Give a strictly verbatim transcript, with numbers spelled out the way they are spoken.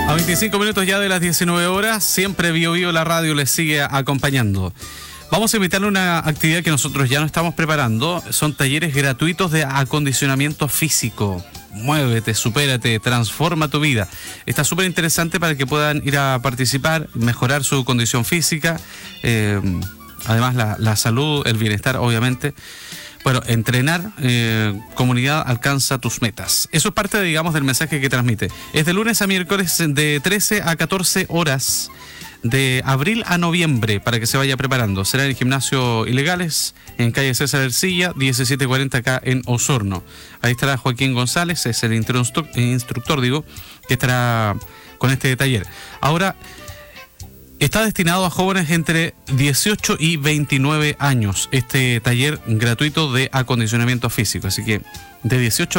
A veinticinco minutos ya de las diecinueve horas, siempre Bio Bio la radio les sigue acompañando. Vamos a invitarle a una actividad que nosotros ya nos estamos preparando. Son talleres gratuitos de acondicionamiento físico. Muévete, supérate, transforma tu vida. Está súper interesante para que puedan ir a participar, mejorar su condición física, eh, además la, la salud, el bienestar, obviamente. Bueno, entrenar, eh, comunidad, alcanza tus metas. Eso es parte, digamos, del mensaje que transmite. Es de lunes a miércoles de trece a catorce horas, de abril a noviembre, para que se vaya preparando. Será en el gimnasio Ilegales, en calle César Ercilla, diecisiete cuarenta acá en Osorno. Ahí estará Joaquín González, es el instructor, instructor digo, que estará con este taller. Ahora, está destinado a jóvenes entre dieciocho y veintinueve años, este taller gratuito de acondicionamiento físico. Así que de dieciocho